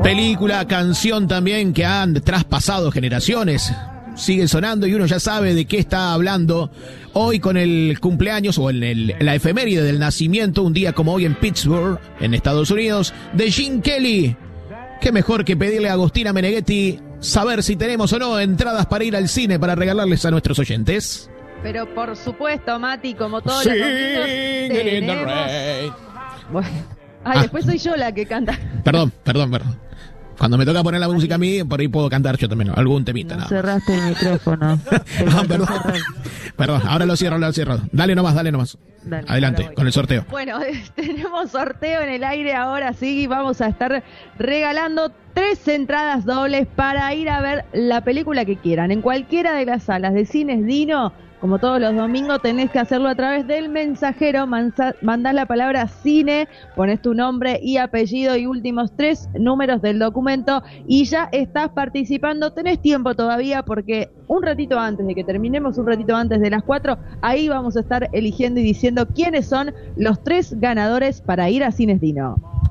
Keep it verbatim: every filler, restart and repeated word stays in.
Película, canción también que han traspasado generaciones. Sigue sonando y uno ya sabe de qué está hablando. Hoy con el cumpleaños o en el, la efeméride del nacimiento, un día como hoy en Pittsburgh, en Estados Unidos, de Gene Kelly. Qué mejor que pedirle a Agostina Meneghetti saber si tenemos o no entradas para ir al cine para regalarles a nuestros oyentes. Pero por supuesto, Mati, como todos Sing los domingos, in the tenemos... rain. Bueno. Ay, Ah. después soy yo la que canta. Perdón, perdón, perdón. Cuando me toca poner la música a mí, por ahí puedo cantar yo también, algún temita. No Nada. cerraste el micrófono. Ah, perdón. Perdón, ahora lo cierro, lo cierro. Dale nomás, dale nomás. Dale, Adelante, con el sorteo. Bueno, tenemos sorteo en el aire ahora, sí, vamos a estar regalando tres entradas dobles para ir a ver la película que quieran. En cualquiera de las salas de Cines Dino, como todos los domingos, tenés que hacerlo a través del mensajero, manza, mandás la palabra cine, pones tu nombre y apellido y últimos tres números del documento y ya estás participando. Tenés tiempo todavía porque un ratito antes de que terminemos, un ratito antes de las cuatro, ahí vamos a estar eligiendo y diciendo quiénes son los tres ganadores para ir a Cines Dino.